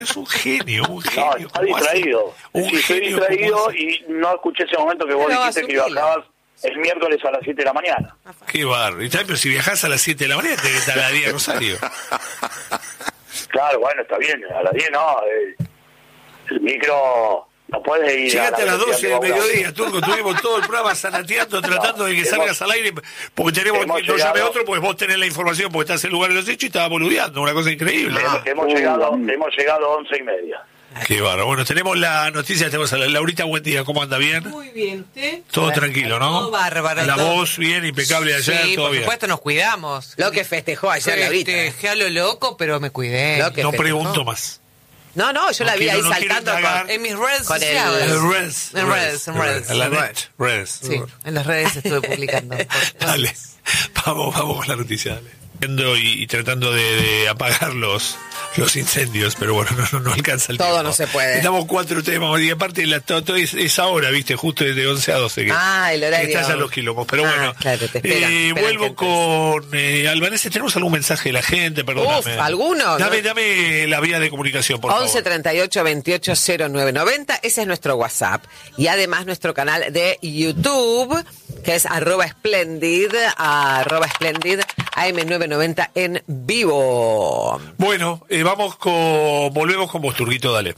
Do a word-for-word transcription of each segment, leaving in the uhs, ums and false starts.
Es un genio, un genio. No, está distraído. Un sí, estoy genio distraído y no escuché ese momento que vos Pero dijiste que asumilo. bajabas el miércoles a las siete de la mañana. Qué barro. Y tal, pero si viajás a las siete de la mañana, tenés que estar a las diez de Rosario. Claro, bueno, está bien. A las diez no. El, el micro no puede ir. Llegaste a, la las doce del velocidad que va mediodía, Turco. Tuvimos todo el programa sanateando, tratando de que hemos- salgas al aire. Porque tenemos hemos que no llame llegado- otro, pues vos tenés la información, porque estás en el lugar de los hechos y estaba boludeando. Una cosa increíble. Hemos, hemos Uh, llegado, mm. hemos llegado a once y media. Qué barro. Bueno, tenemos la noticia, tenemos a la Laurita, buen día. ¿Cómo anda? ¿Bien? Muy bien, ¿te? Todo tranquilo, ¿no? Todo bárbaro, La todo. voz bien, impecable ayer, Sí, todo por bien. supuesto, nos cuidamos. Lo que festejó ayer Laurita. Festejé a lo loco, pero me cuidé. Lo que No festejó. pregunto más. No, no, yo No la vi quiero- ahí no quiero saltando indagar. con, En mis redes con el- sociales. En redes. En redes, en redes. En la En net. Redes. Sí, en las redes estuve publicando. Dale. Vamos, vamos con la noticia, dale. Y, y tratando de, de apagar los, los incendios, pero bueno, no, no, no alcanza el Todo tiempo. no se puede. Estamos cuatro temas, y aparte la, todo, todo es, es ahora, viste, justo desde once a doce que, Ah, el horario. que estallan los quilombos. Pero Ah, bueno, claro, te esperan, eh, te esperan vuelvo gente. con eh, Albanese. ¿Tenemos algún mensaje de la gente? Perdóname. Uf, ¿alguno? Dame, ¿No? dame la vía de comunicación, por once favor. treinta y ocho veintiocho cero nueve noventa, ese es nuestro WhatsApp. Y además nuestro canal de YouTube, que es arroba Splendid, arroba Splendid, A M novecientos noventa en vivo. Bueno, eh, vamos con, volvemos con vos, Turguito, dale.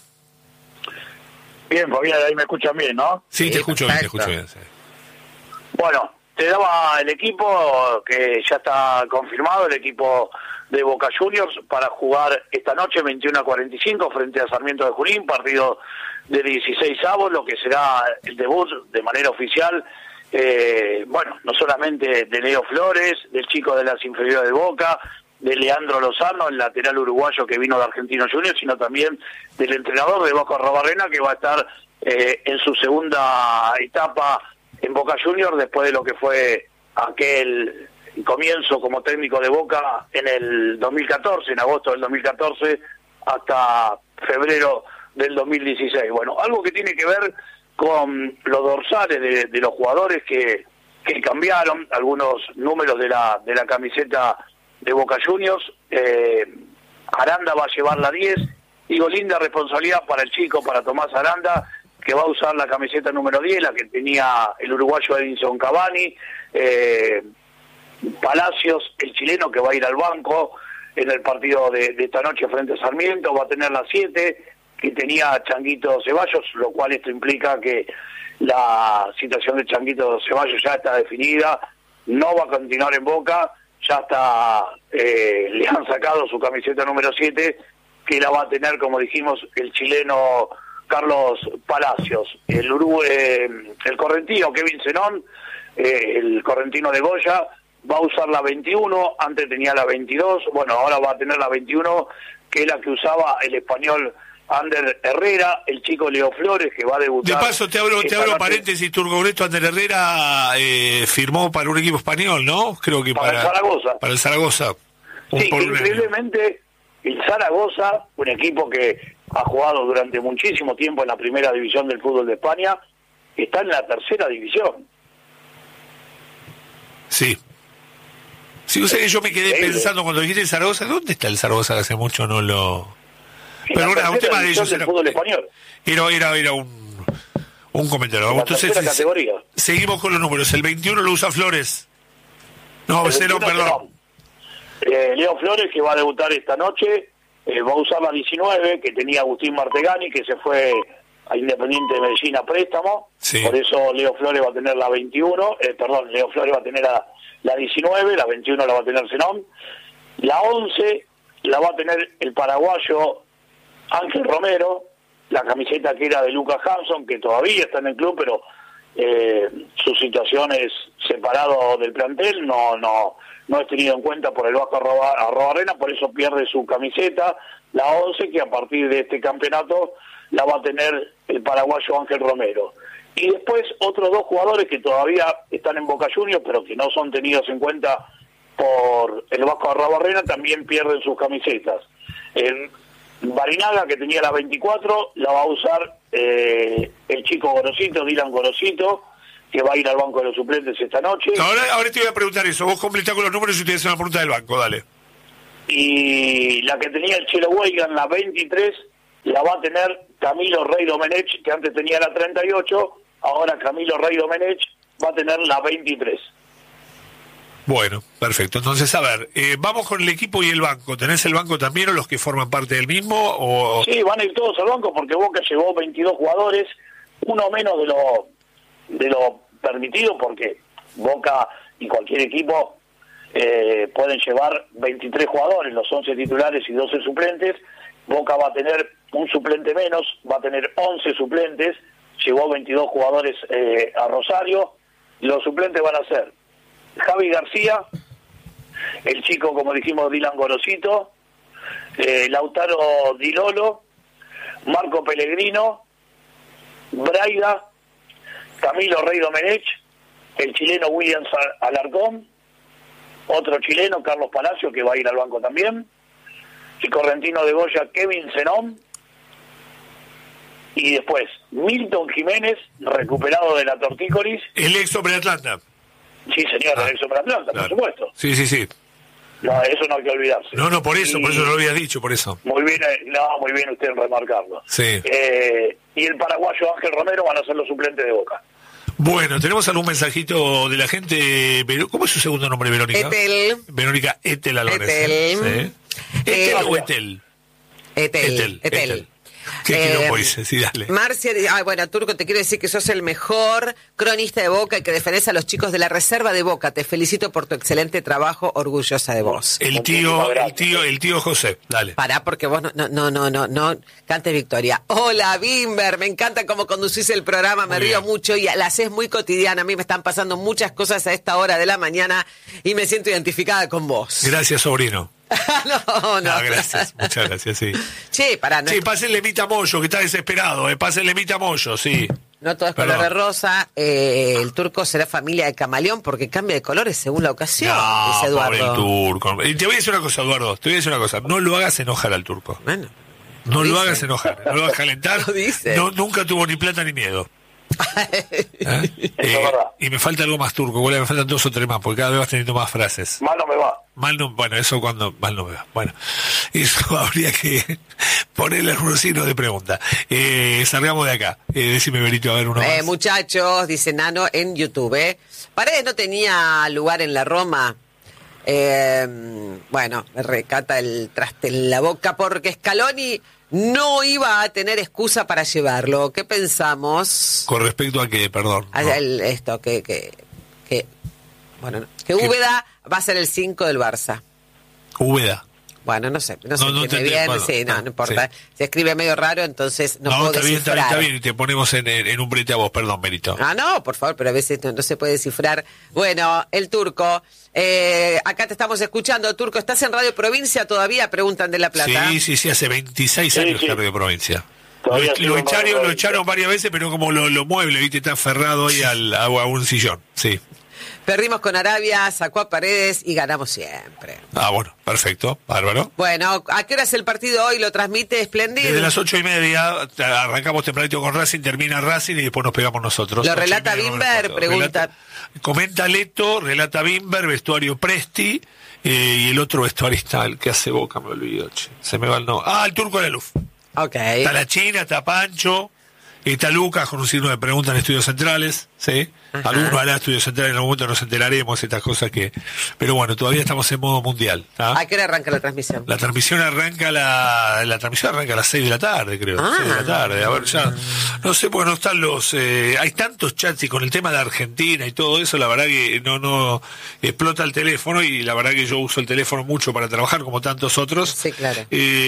Bien, Fabián, ahí me escuchan bien, ¿no? Sí, Sí, te escucho bien, te perfecto. escucho bien. Sí. Bueno, te daba el equipo que ya está confirmado, el equipo de Boca Juniors para jugar esta noche veintiuno a cuarenta y cinco frente a Sarmiento de Junín, partido de dieciséis avos, lo que será el debut de manera oficial, eh, bueno, no solamente de Leo Flores, del chico de las inferiores de Boca, de Leandro Lozano, el lateral uruguayo que vino de Argentinos Juniors, sino también del entrenador de Boca Arrobarrena, que va a estar eh, en su segunda etapa en Boca Juniors después de lo que fue aquel comienzo como técnico de Boca en el dos mil catorce, en agosto del dos mil catorce hasta febrero del dos mil dieciséis. Bueno, algo que tiene que ver con los dorsales de, de los jugadores que, que cambiaron, algunos números de la de la camiseta de Boca Juniors. eh, Aranda va a llevar la diez, digo, linda responsabilidad para el chico, para Tomás Aranda, que va a usar la camiseta número diez, la que tenía el uruguayo Edinson Cavani. eh, Palacios, el chileno, que va a ir al banco en el partido de, de esta noche frente a Sarmiento, va a tener la siete, que tenía Changuito Ceballos, lo cual esto implica que la situación de Changuito Ceballos ya está definida, no va a continuar en Boca, ya está, eh, le han sacado su camiseta número siete, que la va a tener, como dijimos, el chileno Carlos Palacios. El Uruguay, eh, el correntino Kevin Zenón, eh, el correntino de Goya, va a usar la veintiuno, antes tenía la veintidós, bueno, ahora va a tener la veintiuno, que es la que usaba el español Ander Herrera, el chico Leo Flores, que va a De debutar. paso, te abro, te esta abro noche paréntesis, Turco Greto. Ander Herrera eh, firmó para un equipo español, ¿no? Creo que Para para, el Zaragoza. Para el Zaragoza. Un Sí, por que un año. increíblemente el Zaragoza, un equipo que ha jugado durante muchísimo tiempo en la primera división del fútbol de España, está en la tercera división. Sí. Sí, o sea que yo me quedé Increíble. pensando cuando dijiste el Zaragoza, ¿dónde está el Zaragoza? Que hace mucho no lo... En Pero la una, un tercera tema de división ellos del era, fútbol español. era, era, era un, un comentario. En la Entonces, tercera es- categoría. seguimos con los números. El veintiuno lo usa Flores. No, El cero, veintiuno, perdón. Eh, Leo Flores, que va a debutar esta noche, eh, va a usar la diecinueve, que tenía Agustín Martegani, que se fue a Independiente de Medellín a préstamo. Sí. Por eso Leo Flores va a tener la veintiuno, eh, perdón, Leo Flores va a tener la, la diecinueve, la veintiuno la va a tener Zenón. La once la va a tener el paraguayo Ángel Romero, la camiseta que era de Lucas Hanson, que todavía está en el club, pero eh, su situación es separado del plantel, no no no es tenido en cuenta por el Vasco Arroba- Arrobarrena, por eso pierde su camiseta, la once, que a partir de este campeonato la va a tener el paraguayo Ángel Romero. Y después otros dos jugadores que todavía están en Boca Juniors, pero que no son tenidos en cuenta por el Vasco Arrobarrena, también pierden sus camisetas. En Barinaga, que tenía la veinticuatro, la va a usar eh, el chico Gorosito, Dylan Gorosito, que va a ir al banco de los suplentes esta noche. Ahora, ahora te voy a preguntar eso. Vos completás con los números y te haces una pregunta del banco, dale. Y la que tenía el Chelo Weigan, la veintitrés, la va a tener Camilo Rey Domenech, que antes tenía la treinta y ocho, ahora Camilo Rey Domenech va a tener la veintitrés. Bueno, perfecto. Entonces, a ver, eh, vamos con el equipo y el banco. ¿Tenés el banco también o los que forman parte del mismo? O... Sí, van a ir todos al banco porque Boca llevó veintidós jugadores, uno menos de lo de lo permitido, porque Boca y cualquier equipo eh, pueden llevar veintitrés jugadores, los once titulares y doce suplentes. Boca va a tener un suplente menos, va a tener once suplentes, llevó veintidós jugadores eh, a Rosario. Los suplentes van a ser Javi García, el chico, como dijimos, Dylan Gorosito, eh, Lautaro Di Lolo, Marco Pellegrino, Braida, Camilo Rey Domenech, el chileno Williams Alarcón, otro chileno, Carlos Palacio, que va a ir al banco también, y correntino de Goya, Kevin Zenón, y después Milton Jiménez, recuperado de la tortícolis. El ex hombre de Atlanta. Sí, señor, Ah, el ex hombre Atlanta, claro. por supuesto. Sí, sí, sí. No, eso no hay que olvidarse. No, no, por eso, Y- por eso lo habías dicho, por eso. Muy bien, eh, no, muy bien usted en remarcarlo. Sí. Eh, y el paraguayo Ángel Romero van a ser los suplentes de Boca. Bueno, ¿tenemos algún mensajito de la gente? Vero- ¿Cómo es su segundo nombre, Verónica? Etel. Verónica Etel Álvarez. Etel. ¿Sí? ¿Etel Eh, o Etel? Etel. Etel, Etel. Etel. ¿Qué Eh, quilombo dice? Sí, dale. Marcia, di- ah, bueno, Turco, te quiero decir que sos el mejor cronista de Boca y que defendés a los chicos de la reserva de Boca. Te felicito por tu excelente trabajo, orgullosa de vos. El Muchísimas tío, el gracias. tío, el tío José, dale. Pará, porque vos no, no, no, no, no, no cantes victoria. Hola, Bimber, me encanta cómo conducís el programa, me Muy río bien. mucho y la haces muy cotidiana. A mí me están pasando muchas cosas a esta hora de la mañana y me siento identificada con vos. Gracias, sobrino. no, no. No, gracias, muchas gracias, sí. Che, pará, no, Sí, pásenle Mita Moyo, que está desesperado, eh. Pásenle Mita Moyo, sí. no todo es Perdón. color de rosa. Eh, el Turco será familia de camaleón porque cambia de colores según la ocasión, dice No, pobre el Eduardo. turco. Y te voy a decir una cosa, Eduardo, te voy a decir una cosa. No lo hagas enojar al turco. Bueno. No lo dice. hagas enojar, no lo hagas calentar. Lo dice. No, nunca tuvo ni plata ni miedo. ¿Eh? es Eh, verdad. y me falta algo más turco, igual me faltan dos o tres más, porque cada vez vas teniendo más frases. Mal no me va. Mal no, bueno, eso cuando mal no me va. Bueno, eso habría que ponerle algún signo de pregunta. Eh, salgamos de acá. Eh, decime, Berito, a ver uno Eh, más. muchachos, dice Nano en YouTube. ¿eh? Paredes no tenía lugar en la Roma. Eh, bueno, me recata el traste en la boca porque Scaloni no iba a tener excusa para llevarlo. ¿Qué pensamos? Con respecto a que, perdón. Ah, no. el- esto, que, que, que, bueno, no, que Úbeda va a ser el cinco del Barça. Úbeda. Bueno, no sé, no se No, no entiende te- bien, bueno, sí, no, no, no importa. sí. Se escribe medio raro, entonces no, No, puedo está bien, está bien, descifrar. está bien. Y te ponemos en, en, en un brete a vos, perdón, Berito. Ah, no, por favor, pero a veces no, no se puede descifrar. Bueno, el Turco, eh, acá te estamos escuchando, Turco, ¿estás en Radio Provincia todavía? Preguntan de La Plata. Sí, sí, sí, hace veintiséis Sí, años sí. que Radio Provincia. Lo, Todavía lo sigo en Radio echaron, lo Provincia. echaron varias veces, pero como lo, lo mueble, viste, está aferrado ahí al, a, a un sillón. Sí. Perdimos con Arabia, sacó a Paredes y ganamos siempre. Ah, bueno, perfecto, bárbaro. Bueno, ¿a qué hora es el partido hoy? ¿Lo transmite Esplendido? Desde las ocho y media arrancamos tempranito con Racing, termina Racing y después nos pegamos nosotros. Lo Ocho y relata media, Bimber, nueve cuarto. pregunta- Relata- comenta Leto, relata Bimber, vestuario Presti, eh, y el otro vestuarista, el que hace Boca, me olvido, che. Se me va el nombre. Ah, el Turco de la Luz. Ok. Está la China, está Pancho, está Lucas con un signo de pregunta en Estudios Centrales, ¿sí? Ajá. Algunos harán Estudios Centrales, en algún momento nos enteraremos, estas cosas que... Pero bueno, todavía estamos en modo mundial, ¿tá? ¿A qué hora arranca la transmisión? La transmisión arranca la, la transmisión arranca a las seis de la tarde, creo. Ah. seis de la tarde. A ver, ya. No sé, porque no están los. Eh, hay tantos chats y con el tema de Argentina y todo eso, la verdad que no, no. Explota el teléfono y la verdad que yo uso el teléfono mucho para trabajar, como tantos otros. Sí, claro.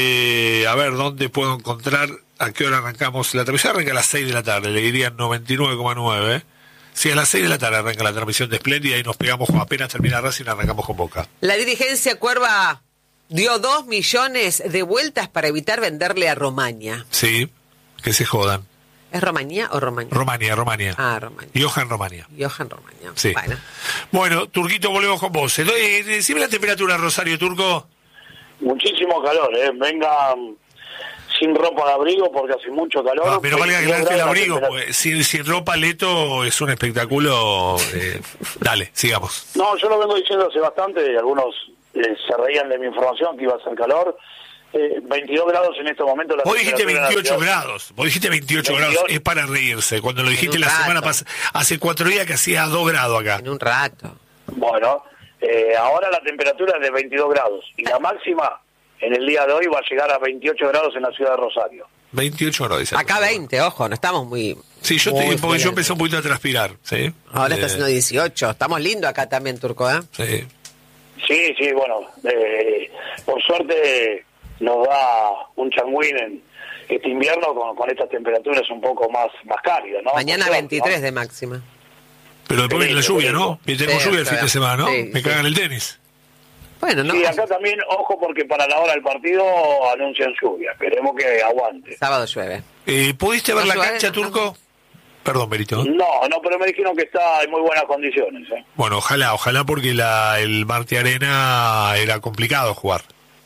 Eh, a ver, ¿dónde puedo encontrar? ¿A qué hora arrancamos? La transmisión arranca a las seis de la tarde, le dirían noventa y nueve coma nueve. Sí, a las seis de la tarde arranca la transmisión de Splendid y ahí nos pegamos, apenas termina Racing, arrancamos con Boca. La dirigencia Cuerva dio dos millones de vueltas para evitar venderle a Romaña. Sí, que se jodan. ¿Es Romaña o Romaña? Romania, Romania. Ah, Romaña. Johan Romania. Johan Romaña. Sí. Bueno. Bueno, Turquito, volvemos con vos. Eh, eh, decime la temperatura, Rosario, Turco. Muchísimo calor, ¿eh? Vengan sin ropa de abrigo porque hace mucho calor. Ah, pero valga que veintidós lance el grados la abrigo, temperatura. pues, sin, sin ropa, Leto es un espectáculo. eh, dale, sigamos. No, yo lo vengo diciendo hace bastante, algunos eh, se reían de mi información que iba a hacer calor. Eh, veintidós grados en este momento. La Vos dijiste temperatura en la veintiocho ciudad. grados. Vos dijiste veintiocho veintiocho. grados. Es para reírse. Cuando lo dijiste un la rato. semana pasada, hace cuatro días que hacía dos grados acá. En un rato. Bueno, eh, ahora la temperatura es de veintidós grados y la máxima en el día de hoy va a llegar a veintiocho grados en la ciudad de Rosario. veintiocho grados. dice. Acá veinte, ojo, no estamos muy... Sí, yo, muy te, porque yo fuertes. empecé un poquito a transpirar. ¿Sí? Ahora Eh, está haciendo dieciocho. Estamos lindos acá también, Turco, ¿eh? Sí. Sí, sí, bueno, eh, por suerte nos da un changüín en este invierno con, con estas temperaturas un poco más, más cálidas, ¿no? Mañana Por suerte, veintitrés ¿no? de máxima. Pero después viene la Sí, lluvia, sí. ¿no? Y tenemos Sí, lluvia el fin de claro. semana, ¿no? Sí, Me sí. cagan el tenis. Bueno, no. Sí, acá también, ojo, porque para la hora del partido anuncian lluvia. Esperemos que aguante. Sábado llueve. Eh, ¿Pudiste ver ¿No la llueve? cancha, Turco? Perdón, Berito. No, no, pero me dijeron que está en muy buenas condiciones. ¿eh? Bueno, ojalá, ojalá porque la, el Marte Arena era complicado jugar.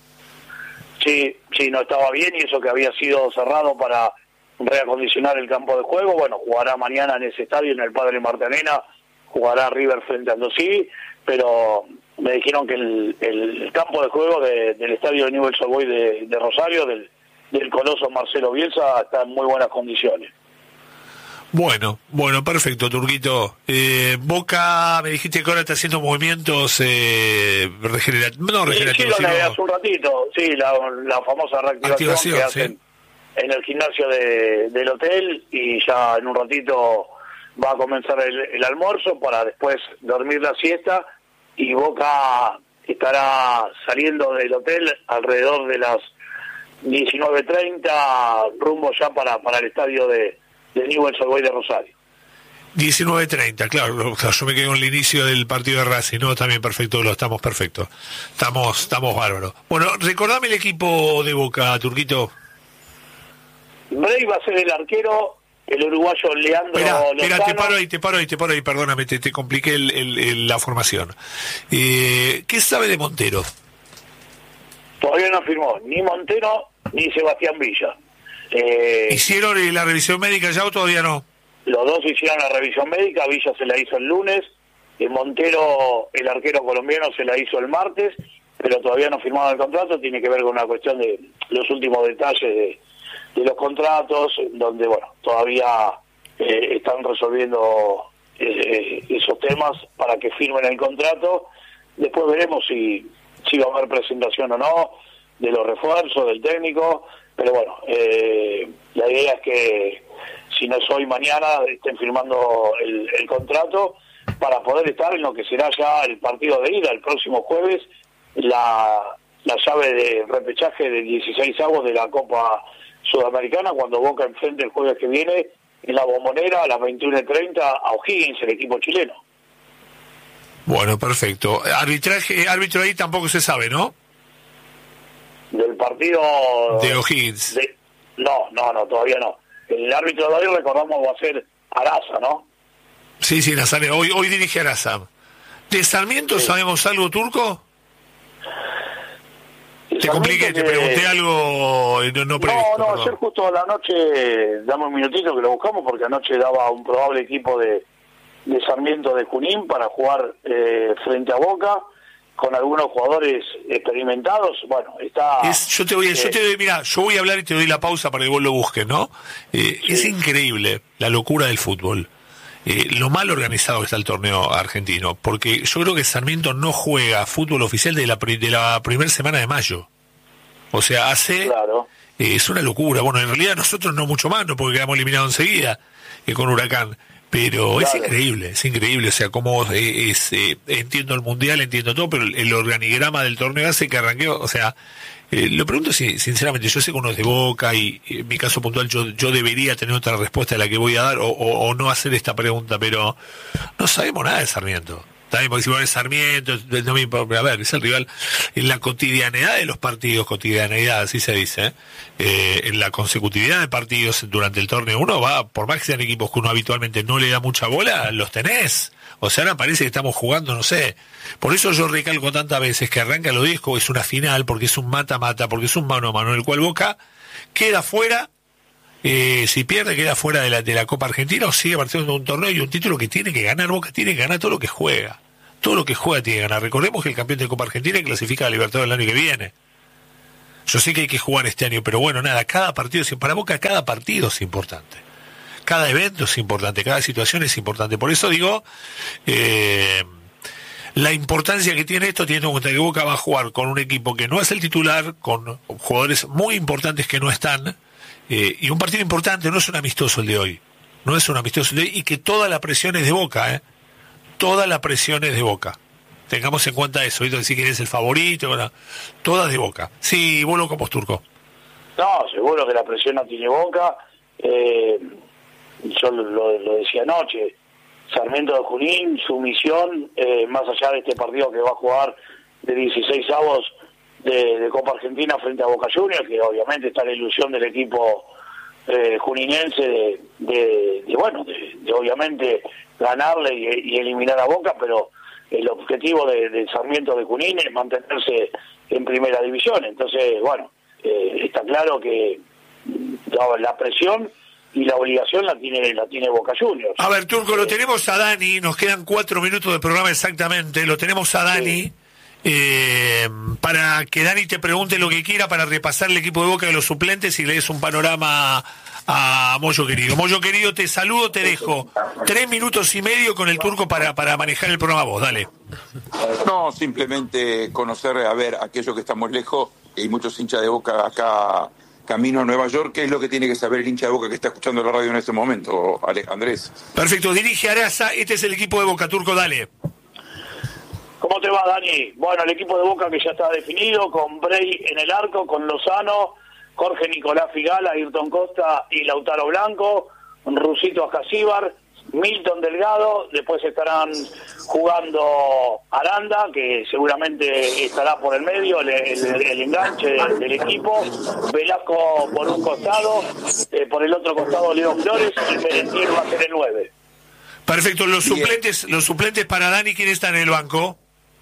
Sí, sí, no estaba bien y eso que había sido cerrado para reacondicionar el campo de juego. Bueno, jugará mañana en ese estadio, en el Padre Martenena, jugará River frente a Aldosivi, pero me dijeron que el, el campo de juego de, del estadio de Newell's Old Boys de, de Rosario, del, del coloso Marcelo Bielsa, está en muy buenas condiciones. Bueno, bueno, perfecto, Turquito. Eh, Boca, me dijiste que ahora está haciendo movimientos eh, regenerativos, no Sí, sí, regenerativos, lo sino leí hace un ratito, sí, la, la famosa reactivación activación, que sí. hacen en el gimnasio de, del hotel y ya en un ratito va a comenzar el, el almuerzo para después dormir la siesta y Boca estará saliendo del hotel alrededor de las diecinueve treinta rumbo ya para, para el estadio de, de Newell's Old Boys de Rosario. diecinueve treinta, claro, claro, yo me quedé con el inicio del partido de Racing, no, también perfecto, lo estamos perfectos, estamos, estamos bárbaros. Bueno, recordame el equipo de Boca, Turquito. Bray va a ser el arquero, el uruguayo Leandro Espera, Lozano. espera, te paro ahí, te paro ahí, te paro ahí, perdóname, te, te compliqué el, el- el- la formación. Eh, ¿Qué sabe de Montero? Todavía no firmó ni Montero ni Sebastián Villa. Eh, ¿Hicieron eh, la revisión médica ya o todavía no? los dos hicieron la revisión médica, Villa se la hizo el lunes, eh, Montero, el arquero colombiano, se la hizo el martes, pero todavía no firmado el contrato, tiene que ver con una cuestión de los últimos detalles de, de los contratos, donde, bueno, todavía eh, están resolviendo eh, esos temas para que firmen el contrato. Después veremos si, si va a haber presentación o no de los refuerzos, del técnico, pero bueno, eh, la idea es que si no es hoy, mañana estén firmando el, el contrato para poder estar en lo que será ya el partido de ida el próximo jueves, la, la llave de repechaje de dieciséis avos de la Copa Sudamericana, cuando Boca enfrente el jueves que viene en la Bombonera a las veintiuno treinta a O'Higgins, el equipo chileno. Bueno, perfecto. Arbitraje, árbitro ahí tampoco se sabe, ¿no? Del partido... De O'Higgins. de- no, no, no, todavía no. El árbitro de hoy, recordamos, va a ser Araza, ¿no? Sí, sí, Nazaré, hoy, hoy dirige a Arasam. ¿De Sarmiento Sí. sabemos algo, Turco? El Te compliqué, Sarmiento te que- pregunté algo eh, no, no previsto. No, no, perdón. ayer justo a la noche, dame un minutito que lo buscamos, porque anoche daba un probable equipo de, de Sarmiento de Junín para jugar eh, frente a Boca, con algunos jugadores experimentados. Bueno, está... Es- yo te voy a, yo eh, te doy, mira, yo voy a hablar y te doy la pausa para que vos lo busques, ¿no? Eh, Sí. Es increíble la locura del fútbol. Eh, lo mal organizado que está el torneo argentino, porque yo creo que Sarmiento no juega fútbol oficial de la, pri- de la primera semana de mayo. O sea, hace... Claro. Eh, es una locura. Bueno, en realidad nosotros no mucho más, no porque quedamos eliminados enseguida eh, con Huracán. Pero es Claro. increíble, es increíble. O sea, como eh, es, eh, entiendo el mundial, entiendo todo, pero el, el organigrama del torneo hace que arranqueo. O sea, eh, lo pregunto si, sinceramente, yo sé que uno es de Boca y, y en mi caso puntual yo, yo debería tener otra respuesta de la que voy a dar o, o, o no hacer esta pregunta, pero no sabemos nada de Sarmiento. También porque si va a Sarmiento, no me importa, a ver, es el rival en la cotidianidad de los partidos, cotidianidad, así se dice, ¿eh? Eh, en la consecutividad de partidos durante el torneo, uno va, por más que sean equipos que uno habitualmente no le da mucha bola, los tenés. O sea, ahora parece que estamos jugando, no sé. Por eso yo recalco tantas veces que arranca lo disco, es una final, porque es un mata-mata, porque es un mano a mano, en el cual Boca queda fuera. Eh, si pierde queda fuera de la, de la Copa Argentina o sigue participando de un torneo y un título que tiene que ganar. Boca tiene que ganar todo lo que juega, todo lo que juega tiene que ganar. Recordemos que el campeón de Copa Argentina clasifica a Libertadores el año que viene. Yo sé que hay que jugar este año, pero bueno, nada, cada partido, para Boca cada partido es importante. Cada evento es importante, cada situación es importante. Por eso digo, eh, la importancia que tiene esto, teniendo en cuenta que Boca va a jugar con un equipo que no es el titular, con jugadores muy importantes que no están, eh, y un partido importante, no es un amistoso el de hoy, no es un amistoso el de hoy, y que toda la presión es de Boca, ¿eh? Toda la presión es de Boca. Tengamos en cuenta eso, ¿viste? Decir que eres el favorito, bueno, todas de Boca. Sí, vos loco, Turco. No, seguro que la presión no tiene Boca. Eh, yo lo, lo, lo decía anoche, Sarmiento de Junín, su misión, eh, más allá de este partido que va a jugar de dieciséis avos de, de Copa Argentina frente a Boca Juniors, que obviamente está la ilusión del equipo eh, juninense de, de, de bueno, de, de obviamente ganarle y, y eliminar a Boca, pero el objetivo de, de Sarmiento de Junín es mantenerse en primera división. Entonces, bueno, eh, está claro que la, la presión y la obligación la tiene la tiene Boca Juniors. A ver, Turco, lo tenemos a Dani, nos quedan cuatro minutos de programa exactamente, lo tenemos a Dani, sí. eh, para que Dani te pregunte lo que quiera para repasar el equipo de Boca de los suplentes y le des un panorama a Moyo querido. Moyo querido, te saludo, te dejo tres minutos y medio con el Turco para, para manejar el programa vos, dale. No, simplemente conocer, a ver, aquellos que estamos lejos, y hay muchos hinchas de Boca acá camino a Nueva York, ¿qué es lo que tiene que saber el hincha de Boca que está escuchando la radio en este momento, Andrés? Perfecto, dirige Araza, este es el equipo de Boca, Turco, dale. ¿Cómo te va, Dani? Bueno, el equipo de Boca que ya está definido, con Bray en el arco, con Lozano, Jorge Nicolás Figala, Ayrton Costa y Lautaro Blanco, Rusito Ascasíbar, Milton Delgado, después estarán jugando Aranda, que seguramente estará por el medio, el, el, el enganche del, del equipo, Velasco por un costado, eh, por el otro costado Leo Flores, y Merentiel va a ser el nueve. Perfecto, los suplentes, los suplentes para Dani, ¿quién está en el banco?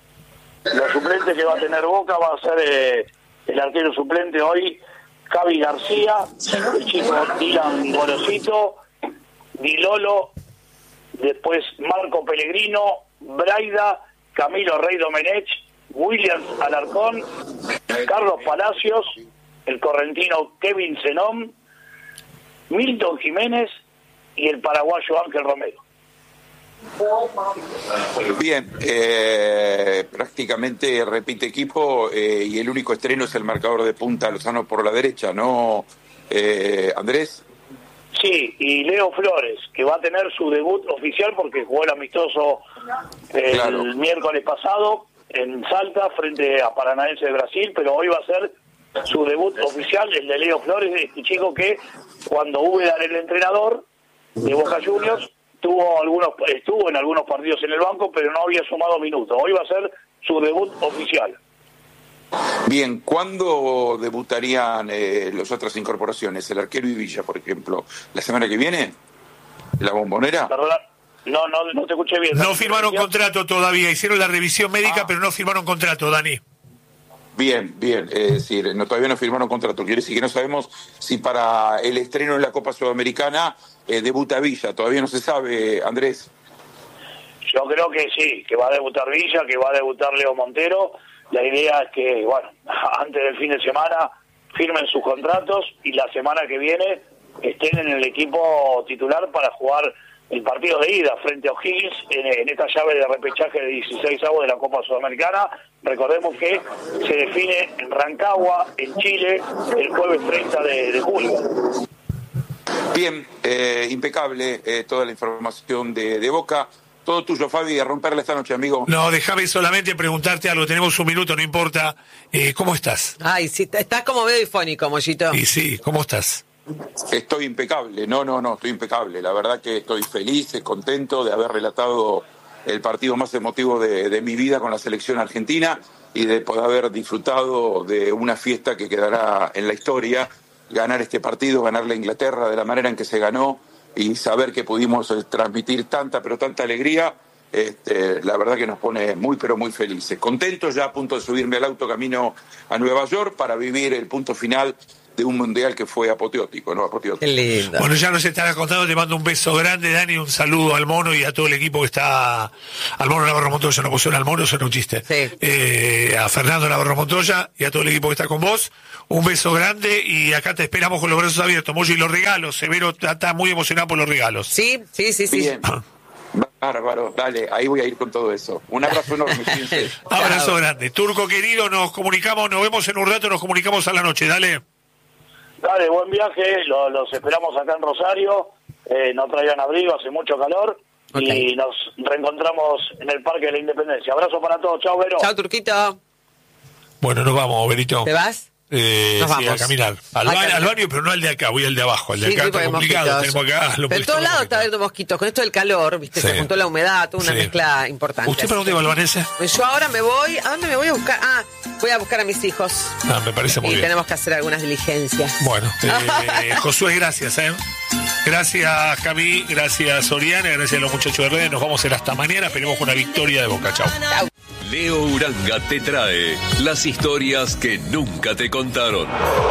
Los suplentes que va a tener Boca va a ser eh, el arquero suplente hoy, Javi García, el chico Dylan Gorosito, Di Lolo, después Marco Pellegrino, Braida, Camilo Rey Domenech, Williams Alarcón, Carlos Palacios, el correntino Kevin Zenón, Milton Jiménez y el paraguayo Ángel Romero. Bien, eh, prácticamente repite equipo eh, y el único estreno es el marcador de punta Lozano por la derecha, ¿no, eh, Andrés? Sí, y Leo Flores, que va a tener su debut oficial porque jugó el amistoso el claro. miércoles pasado en Salta frente a Paranaense de Brasil, pero hoy va a ser su debut oficial, el de Leo Flores, este chico que cuando Úbeda era el entrenador de Boca Juniors tuvo algunos estuvo en algunos partidos en el banco, pero no había sumado minutos. Hoy va a ser su debut oficial. Bien, ¿cuándo debutarían eh, las otras incorporaciones? El arquero y Villa, por ejemplo. ¿La semana que viene? ¿La Bombonera? Perdón, no, no, no te escuché bien. No firmaron contrato todavía, hicieron la revisión médica, ah. pero no firmaron contrato, Dani. Bien, bien, es decir, no, todavía no firmaron contrato. Quiere decir que no sabemos si para el estreno en la Copa Sudamericana eh, debuta Villa. Todavía no se sabe, Andrés. Yo creo que sí, que va a debutar Villa, que va a debutar Leo Montero. La idea es que, bueno, antes del fin de semana firmen sus contratos y la semana que viene estén en el equipo titular para jugar el partido de ida frente a O'Higgins en, en esta llave de repechaje de dieciséis avos de la Copa Sudamericana. Recordemos que se define en Rancagua, en Chile, el jueves treinta de, de julio. Bien, eh, impecable eh, toda la información de, de Boca. Todo tuyo, Fabi, a romperla esta noche, amigo. No, déjame solamente preguntarte algo. Tenemos un minuto, no importa. Eh, ¿Cómo estás? Ay, sí, estás como medio difónico, Mollito. Y sí, ¿cómo estás? Estoy impecable. No, no, no, estoy impecable. La verdad que estoy feliz, contento de haber relatado el partido más emotivo de, de mi vida con la selección argentina y de poder haber disfrutado de una fiesta que quedará en la historia. Ganar este partido, ganarle a Inglaterra de la manera en que se ganó, y saber que pudimos transmitir tanta, pero tanta alegría, este, la verdad que nos pone muy, pero muy felices. Contentos, ya a punto de subirme al auto camino a Nueva York para vivir el punto final de un mundial que fue apoteótico, ¿no? Apoteótico. Qué lindo. Bueno, ya nos estará contando, te mando un beso grande, Dani, un saludo al Mono y a todo el equipo que está, al Mono Navarro Montoya, no pusieron al Mono, eso era un chiste. Sí. Eh, a Fernando Navarro Montoya y a todo el equipo que está con vos, un beso grande y acá te esperamos con los brazos abiertos, Moyo, y los regalos, Severo está, está muy emocionado por los regalos. Sí, sí, sí, sí. Bien. Bárbaro, dale, ahí voy a ir con todo eso. Un abrazo enorme, fíjense. Abrazo grande. Turco querido, nos comunicamos, nos vemos en un rato, nos comunicamos a la noche, dale. Dale, buen viaje, lo- los esperamos acá en Rosario, eh, no traigan abrigo, hace mucho calor, y nos reencontramos en el Parque de la Independencia. Abrazo para todos, chao, Vero. Chao, Turquito. Bueno, nos vamos, Berito. ¿Te vas? Eh, Nos sí, vamos. a caminar. Al, A ba- caminar. al baño, pero no al de acá, voy al de abajo. El de Sí, acá sí, está porque hay complicado, mosquitos. tenemos acá. Lo Pero en todos lados está habiendo mosquitos. Con esto del calor, viste, Sí. se juntó la humedad, toda una Sí. mezcla importante. ¿Usted para dónde va, Albanese? Yo ahora me voy, ¿a dónde me voy a buscar? Ah, voy a buscar a mis hijos. Ah, me parece muy y bien. tenemos que hacer algunas diligencias. Bueno, eh, Josué, gracias, ¿eh? Gracias, Cami, gracias, Oriana, gracias a los muchachos de redes. Nos vamos a ir hasta mañana. Esperemos una victoria de Boca. Chao. Chau. Leo Uranga te trae las historias que nunca te contaron.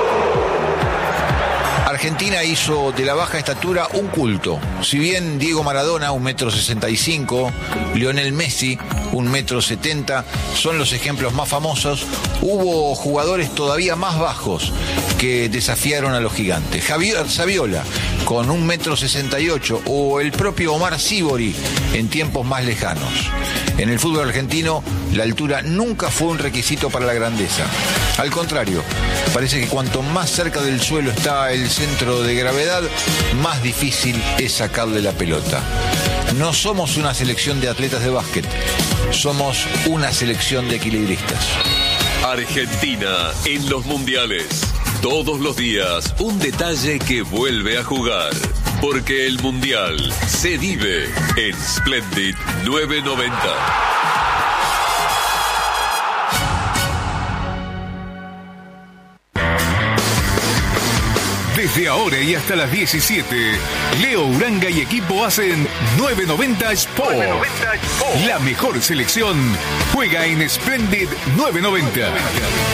Argentina hizo de la baja estatura un culto. Si bien Diego Maradona, un metro sesenta y cinco, Lionel Messi, un metro setenta, son los ejemplos más famosos, hubo jugadores todavía más bajos que desafiaron a los gigantes. Javier Saviola, con un metro sesenta y ocho, o el propio Omar Sibori, en tiempos más lejanos. En el fútbol argentino, la altura nunca fue un requisito para la grandeza. Al contrario, parece que cuanto más cerca del suelo está el centro de gravedad, más difícil es sacarle la pelota. No somos una selección de atletas de básquet, somos una selección de equilibristas. Argentina en los mundiales. Todos los días un detalle que vuelve a jugar. Porque el mundial se vive en Splendid nueve noventa. Desde ahora y hasta las diecisiete, Leo Uranga y equipo hacen nueve noventa Sport. La mejor selección juega en Splendid nueve noventa.